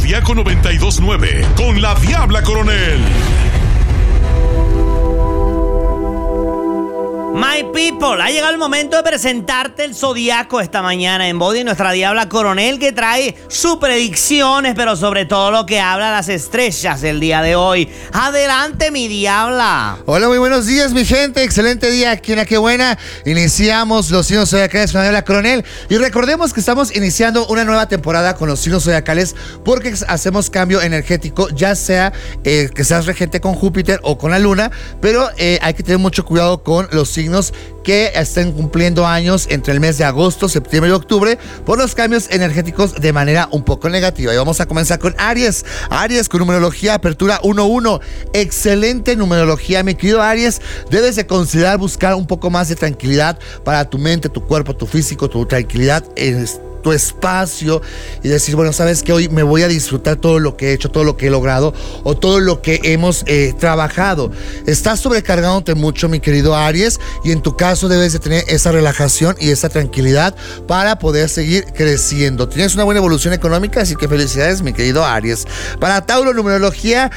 Zodiaco 92.9 con la Diabla Coronel. My people, ha llegado el momento de presentarte el Zodiaco esta mañana en Body, nuestra Diabla Coronel, que trae sus predicciones, pero sobre todo lo que habla las estrellas del día de hoy. Adelante, mi Diabla. Hola, muy buenos días, mi gente. Excelente día aquí en La Que Buena. Iniciamos los signos zodiacales con la Diabla Coronel. Y recordemos que estamos iniciando una nueva temporada con los signos zodiacales porque hacemos cambio energético, ya sea que seas regente con Júpiter o con la Luna, pero hay que tener mucho cuidado con los signos que estén cumpliendo años entre el mes de agosto, septiembre y octubre por los cambios energéticos de manera un poco negativa. Y vamos a comenzar con Aries. Aries con numerología apertura 1-1. Excelente numerología, mi querido Aries. Debes de considerar buscar un poco más de tranquilidad para tu mente, tu cuerpo, tu físico, tu tranquilidad en tu espacio y decir, bueno, sabes que hoy me voy a disfrutar todo lo que he hecho, todo lo que he logrado o todo lo que hemos trabajado. Estás sobrecargándote mucho, mi querido Aries, y en tu caso debes de tener esa relajación y esa tranquilidad para poder seguir creciendo. Tienes una buena evolución económica, así que felicidades, mi querido Aries. Para Tauro, numerología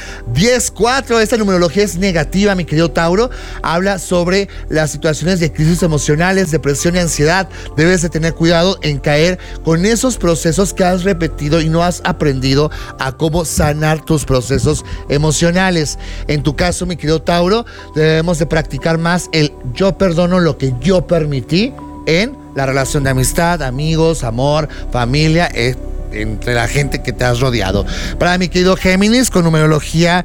10-4. Esta numerología es negativa, mi querido Tauro. Habla sobre las situaciones de crisis emocionales, depresión y ansiedad. Debes de tener cuidado en caer con esos procesos que has repetido y no has aprendido a cómo sanar tus procesos emocionales. En tu caso, mi querido Tauro, debemos de practicar más el yo perdono lo que yo permití en la relación de amistad, amigos, amor, familia, entre la gente que te has rodeado. Para mi querido Géminis, con numerología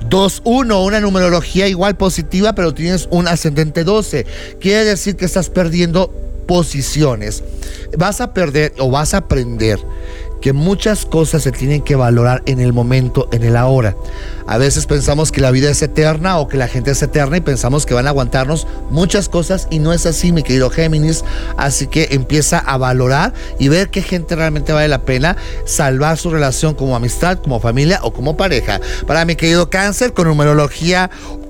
2-1, una numerología igual positiva, pero tienes un ascendente 12. Quiere decir que estás perdiendo posiciones. Vas a perder o vas a aprender que muchas cosas se tienen que valorar en el momento, en el ahora. A veces pensamos que la vida es eterna o que la gente es eterna y pensamos que van a aguantarnos muchas cosas y no es así, mi querido Géminis. Así que empieza a valorar y ver qué gente realmente vale la pena salvar su relación como amistad, como familia o como pareja. Para mi querido Cáncer, con numerología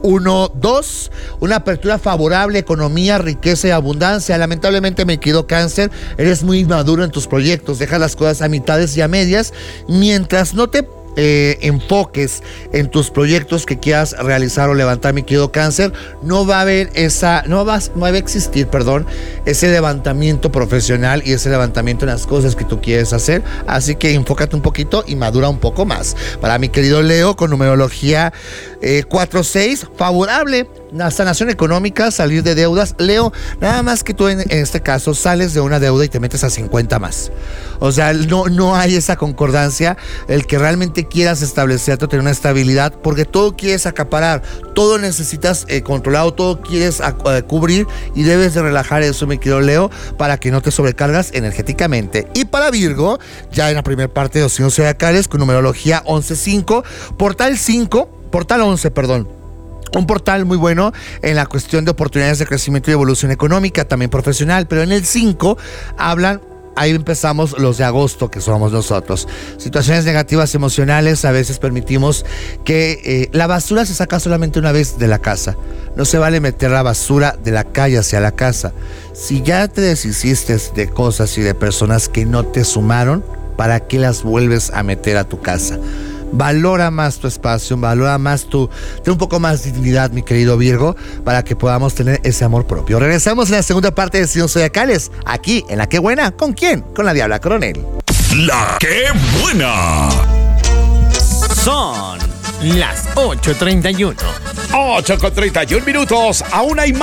1-2, una apertura favorable, economía, riqueza y abundancia. Lamentablemente, mi querido Cáncer, eres muy inmaduro en tus proyectos, dejas las cosas a mitades y a medias, mientras no te enfoques en tus proyectos que quieras realizar o levantar, mi querido Cáncer, no va a haber no va a existir, ese levantamiento profesional y ese levantamiento en las cosas que tú quieres hacer. Así que enfócate un poquito y madura un poco más. Para mi querido Leo, con numerología 4-6, favorable, la sanación económica, salir de deudas. Leo, nada más que tú en este caso sales de una deuda y te metes a 50 más. O sea, no hay esa concordancia, el que realmente quieras establecerte o tener una estabilidad, porque todo quieres acaparar, todo necesitas controlado, todo quieres cubrir y debes de relajar eso, mi querido Leo, para que no te sobrecargas energéticamente. Y para Virgo, ya en la primera parte de los signos zodiacales, con numerología 11-5, portal 11, un portal muy bueno en la cuestión de oportunidades de crecimiento y evolución económica, también profesional, pero en el 5 hablan. Ahí empezamos los de agosto, que somos nosotros. Situaciones negativas emocionales, a veces permitimos que la basura se saca solamente una vez de la casa. No se vale meter la basura de la calle hacia la casa. Si ya te deshiciste de cosas y de personas que no te sumaron, ¿para qué las vuelves a meter a tu casa? Valora más tu espacio, valora más ten un poco más de dignidad, mi querido Virgo, para que podamos tener ese amor propio. Regresamos en la segunda parte de Signos Zodiacales, aquí en La Que Buena. ¿Con quién? Con la Diabla Coronel. La Que Buena. Son las 8:31. 8:31 minutos. Aún hay más